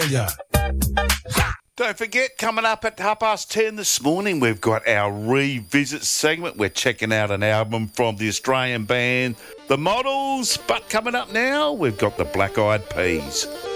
Yeah. Don't forget, coming up at 10:30 this morning, we've got our revisit segment. We're checking out an album from the Australian band The Models. But coming up now, we've got the Black Eyed Peas.